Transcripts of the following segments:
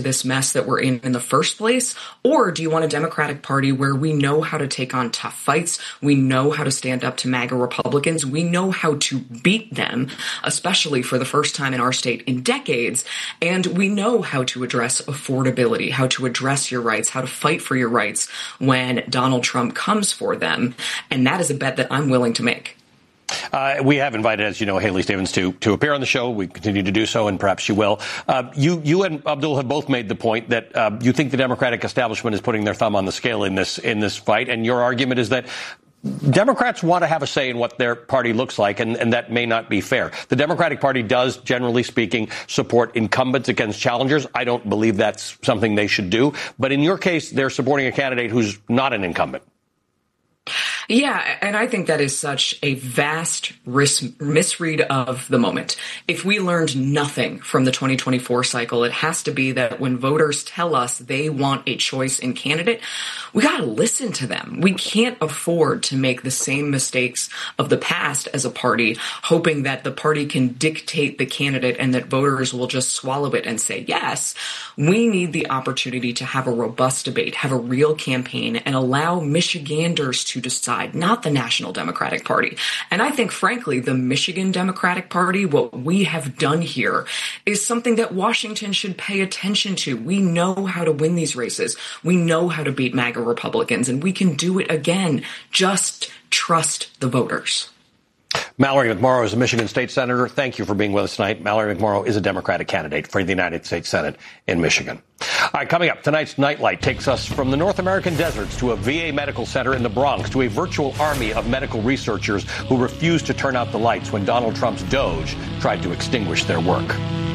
this mess that we're in the first place? Or do you want a Democratic Party where we know how to take on tough fights? We know how to stand up to MAGA Republicans. We know how to beat them, especially for the first time in our state in decades. And we know how to address affordability, how to address your rights, how to fight for your rights when Donald Trump comes for them. And that is a bet that I'm willing to make. We have invited, as you know, Haley Stevens to appear on the show. We continue to do so, and perhaps she will. You and Abdul have both made the point that you think the Democratic establishment is putting their thumb on the scale in this fight, and your argument is that Democrats want to have a say in what their party looks like, and that may not be fair. The Democratic Party does, generally speaking, support incumbents against challengers. I don't believe that's something they should do. But in your case, they're supporting a candidate who's not an incumbent. Yeah, and I think that is such a vast misread of the moment. If we learned nothing from the 2024 cycle, it has to be that when voters tell us they want a choice in candidate, we got to listen to them. We can't afford to make the same mistakes of the past as a party, hoping that the party can dictate the candidate and that voters will just swallow it and say yes. We need the opportunity to have a robust debate, have a real campaign, and allow Michiganders to decide, not the National Democratic Party. And I think, frankly, the Michigan Democratic Party, what we have done here is something that Washington should pay attention to. We know how to win these races. We know how to beat MAGA Republicans, and we can do it again. Just trust the voters. Mallory McMorrow is a Michigan state senator. Thank you for being with us tonight. Mallory McMorrow is a Democratic candidate for the United States Senate in Michigan. All right, coming up, tonight's Nightlight takes us from the North American deserts to a VA medical center in the Bronx to a virtual army of medical researchers who refused to turn out the lights when Donald Trump's DOJ tried to extinguish their work.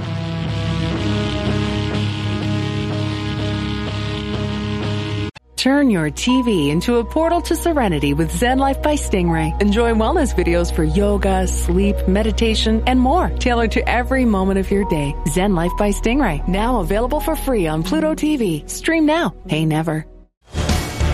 Turn your TV into a portal to serenity with Zen Life by Stingray. Enjoy wellness videos for yoga, sleep, meditation, and more, tailored to every moment of your day. Zen Life by Stingray, now available for free on Pluto TV. Stream now, pay never.